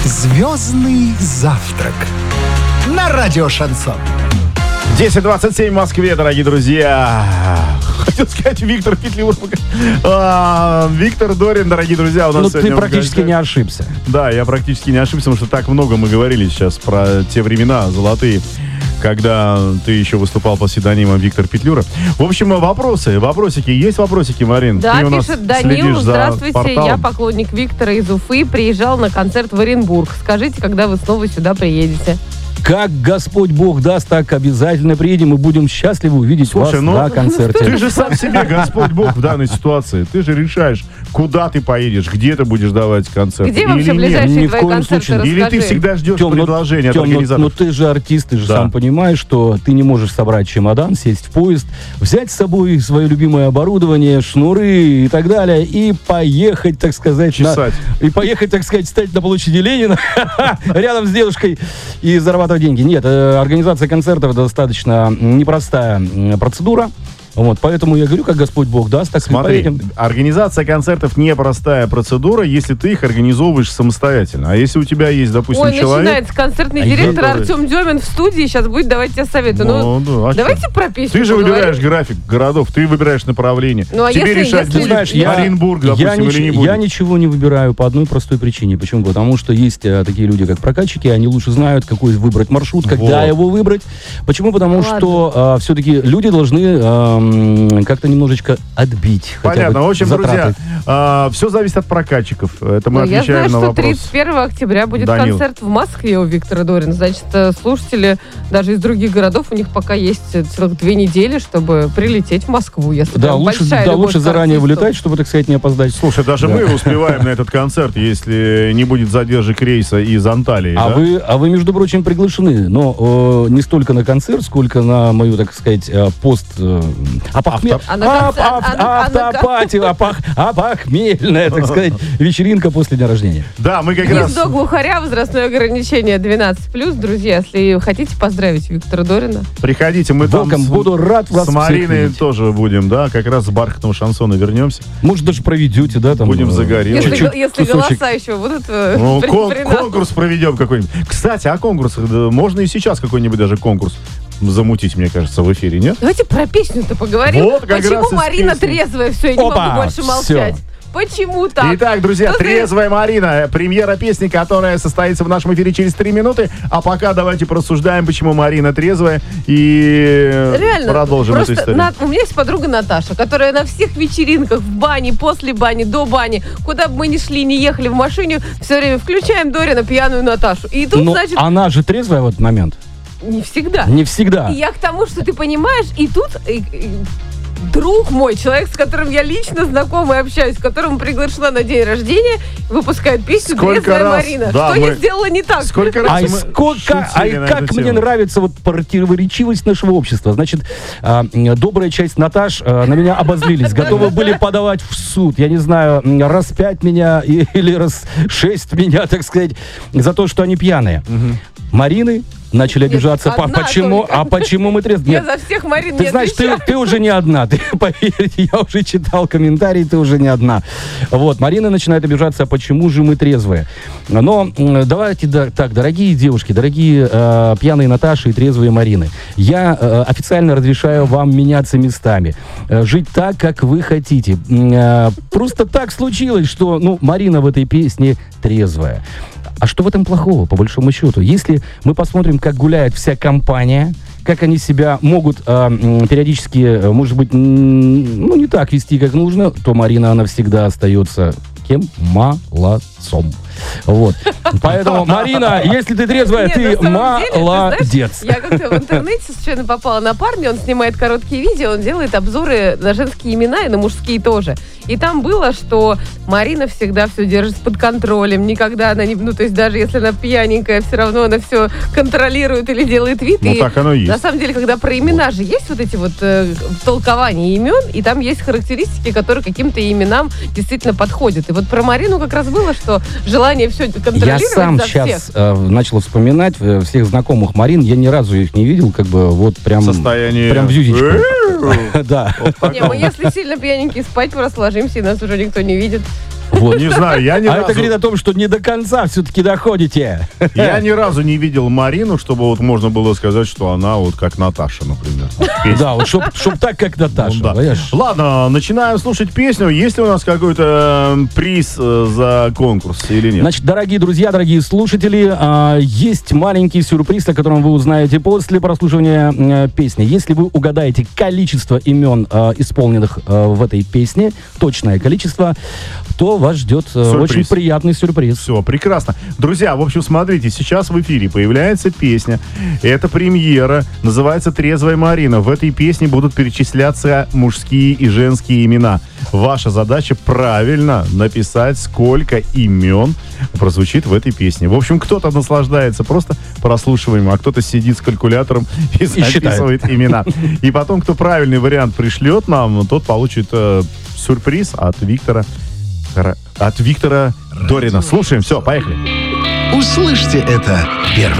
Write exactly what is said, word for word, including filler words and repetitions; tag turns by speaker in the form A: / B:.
A: Звездный завтрак на радио Шансон.
B: десять двадцать семь в Москве, дорогие друзья. Хотел сказать, Виктор Петлюра. А, Виктор Дорин, дорогие друзья, у нас
C: Ну,
B: сегодня...
C: ты практически не ошибся.
B: Да, я практически не ошибся, потому что так много мы говорили сейчас про те времена золотые, когда ты еще выступал под псевдонимом Виктор Петлюра. В общем, вопросы, вопросики. Есть вопросики, Марин?
D: Да,
B: ты у нас
D: пишет Данил.
B: следишь за
D: Здравствуйте,
B: порталом?
D: я поклонник Виктора из Уфы. Приезжал на концерт в Оренбург. Скажите, когда вы снова сюда приедете?
C: Как Господь Бог даст, так обязательно приедем и будем счастливы увидеть
B: Слушай,
C: вас
B: ну,
C: на концерте.
B: Ты же сам себе Господь Бог в данной ситуации. Ты же решаешь, куда ты поедешь, где ты будешь давать концерт.
D: Где
B: или
D: вообще
B: нет.
D: ближайшие
C: Ни в
D: твои
C: коем
D: концерты?
C: случае.
B: Или ты
D: Расскажи.
B: всегда ждешь
C: Тём, ну,
B: предложения от
C: Тём, ну,
B: организаторов.
C: ну ты же артист, ты же
B: Да.
C: сам понимаешь, что ты не можешь собрать чемодан, сесть в поезд, взять с собой свое любимое оборудование, шнуры и так далее, и поехать, так сказать, на-
B: Чесать.
C: и поехать, так сказать, стать на площади Ленина рядом с девушкой и зарабатывать деньги. Нет, э, организация концертов достаточно непростая м, процедура. Вот, поэтому я говорю, как Господь Бог даст, так и
B: Смотри,
C: поедем.
B: организация концертов непростая процедура, если ты их организовываешь самостоятельно. А если у тебя есть, допустим,
D: Ой,
B: человек...
D: начинается концертный
C: А
D: директор
B: который-
D: Артем Демин в студии. Сейчас будет давать тебе советы.
B: Ну,
D: Ну,
B: да, а
D: давайте
B: что?
D: про песню
B: Ты же
D: поговорим.
B: выбираешь график городов, ты выбираешь направление.
D: Ну, а
B: Тебе
D: если-
B: решать,
D: если-
B: будет
C: Знаешь, я-
B: Оренбург, допустим,
C: я, нич-
B: или не будет.
C: я ничего не выбираю по одной простой причине. Почему? Потому что есть э, такие люди, как прокатчики, они лучше знают, какой выбрать маршрут, когда
B: Вот.
C: его выбрать. Почему? Потому
D: Ладно.
C: что э, все-таки люди должны э, как-то немножечко отбить. хотя
B: Понятно.
C: бы
B: В общем,
C: затраты.
B: друзья, все зависит от прокатчиков. Это мы
D: Ну, я
B: отвечаем
D: знаю,
B: на
D: что
B: вопрос.
D: тридцать первого октября будет
B: Данил.
D: концерт в Москве у Виктора Дорина. Значит, э, слушатели даже из других городов, у них пока есть э, целых две недели, чтобы прилететь в Москву. Если
C: Да,
D: прям
C: лучше,
D: большая
C: да,
D: любовь
C: лучше
D: к
C: заранее
D: артисту.
C: вылетать, чтобы, так сказать, не опоздать.
B: Слушай, даже
C: Да.
B: мы успеваем на этот концерт, если не будет задержек рейса из Анталии.
C: А
B: да?
C: вы, а вы, между прочим, приглашены, но э, не столько на концерт, сколько на мою, так сказать, э, пост... Э, опохме-
D: А на
C: ап-
D: концерт-
C: ап-
D: а на- а на-
C: автопати, опох- опохмельная, так сказать, вечеринка после дня рождения.
B: Да, мы как раз...
D: Гнездо глухаря, возрастное ограничение двенадцать плюс. Друзья, если хотите поздравить Виктора Дорина.
B: Приходите, мы там
C: Welcome,
B: с,
C: буду рад вас
B: с
C: всех
B: Мариной
C: видеть.
B: тоже будем, да, как раз с бархатного шансона вернемся.
C: Может, даже проведете, да, там...
B: Будем
C: э,
B: загорелые.
D: Если,
C: чуть-чуть
D: го- если
C: кусочек.
D: голоса еще будут э,
B: Ну,
D: при-
B: кон-
D: при нас.
B: конкурс проведем какой-нибудь. Кстати, о конкурсах. Да, можно и сейчас какой-нибудь даже конкурс замутить, мне кажется, в эфире, нет?
D: Давайте про песню-то поговорим.
B: Вот как
D: Почему
B: раз из
D: Марина
B: песни.
D: трезвая? Все, я не
C: Опа,
D: могу больше
C: всё.
D: молчать. Почему так?
B: Итак, друзья,
D: Что ты-
B: «Трезвая Марина», премьера песни, которая состоится в нашем эфире через три минуты. А пока давайте порассуждаем, почему Марина трезвая, и
D: Реально,
B: продолжим эту
D: просто
B: историю.
D: на- у меня есть подруга Наташа, которая на всех вечеринках, в бане, после бани, до бани, куда бы мы ни шли, не ехали в машине, все время включаем Дорина, пьяную Наташу. И тут,
C: Ну,
D: значит,
C: она же трезвая в этот момент.
D: не всегда.
C: Не всегда.
D: И я к тому, что ты понимаешь, и тут и- и друг мой, человек, с которым я лично знакома и общаюсь, которому приглашена на день рождения, выпускает песню
B: Сколько
D: «Трезвая
B: раз,
D: Марина».
B: да,
D: что
B: мы-
D: я сделала не так?
B: Сколько раз
C: Ай,
B: мы
C: сколько,
B: шутили
C: ай,
B: на
C: как
B: эту
C: мне
B: тему.
C: нравится вот противоречивость нашего общества. Значит, а, м, добрая часть Наташ а, на меня обозлились, готовы были подавать в суд, я не знаю, м, раз пять меня и- или раз шесть меня, так сказать, за то, что они пьяные. Марины начали
D: Нет,
C: обижаться. По-
D: одна
C: почему?
D: только.
C: А почему мы трезвые?
D: Я
C: Нет,
D: за всех Марин
C: ты
D: не
C: знаешь, ты,
D: отвечаю.
C: ты уже не одна. Ты, поверьте, я уже читал комментарии, ты уже не одна. Вот, Марина начинает обижаться, а почему же мы трезвые? Но м, давайте да, так, дорогие девушки, дорогие э, пьяные Наташи и трезвые Марины, я э, официально разрешаю вам меняться местами, э, жить так, как вы хотите. М, э, просто так случилось, что, ну, Марина в этой песне трезвая. А что в этом плохого, по большому счету? Если мы посмотрим, как гуляет вся компания, как они себя могут э, м, периодически, э, может быть, м, ну, не так вести, как нужно, то Марина, она всегда остается кем? Молодцом. Вот. Поэтому, Марина, если ты трезвая,
D: Нет,
C: ты
D: на самом деле, ты
C: молодец.
D: знаешь, я как-то в интернете случайно попала на парня, он снимает короткие видео, он делает обзоры на женские имена и на мужские тоже. И там было, что Марина всегда все держит под контролем, никогда она не... Ну, то есть даже если она пьяненькая, все равно она все контролирует или делает вид.
B: Ну,
D: и
B: так оно и есть.
D: На самом деле, когда про имена же есть вот эти вот э, толкования имен, и там есть характеристики, которые каким-то именам действительно подходят. И вот про Марину как раз было, что желание все
C: Я
D: контролировать
C: сам
D: за всех.
C: сейчас э, начал вспоминать э, всех знакомых Марин. Я ни разу их не видел, как бы вот прям...
B: Состояние...
C: Прям в зюзечку. Да.
D: Не, мы если сильно пьяненькие спать просто ложимся, и нас уже никто не видит.
C: Вот.
B: Не знаю, я ни
C: А
B: разу...
C: это говорит о том, что не до конца все-таки доходите.
B: Я ни разу не видел Марину, чтобы вот можно было сказать, что она вот как Наташа, например. Песня.
C: Да, вот чтоб, чтоб так, как Наташа.
B: Ну, да.
C: Понимаешь?
B: Ладно, начинаем слушать песню. Есть ли у нас какой-то э, приз э, за конкурс или нет?
C: Значит, дорогие друзья, дорогие слушатели, а, есть маленький сюрприз, о котором вы узнаете после прослушивания э, песни. Если вы угадаете количество имен, э, исполненных э, в этой песне, точное количество, то вас ждет э,
B: Сюрприз.
C: очень приятный сюрприз.
B: Все, прекрасно. Друзья, в общем, смотрите, сейчас в эфире появляется песня. Это премьера, называется «Трезвая Марина». В этой песне будут перечисляться мужские и женские имена. Ваша задача правильно написать, сколько имен прозвучит в этой песне. В общем, кто-то наслаждается просто прослушиванием, а кто-то сидит с калькулятором и записывает имена. И потом, кто правильный вариант пришлет нам, тот получит э, сюрприз от Виктора От Виктора Дорина. Слушаем, все, поехали.
A: Услышьте это первым.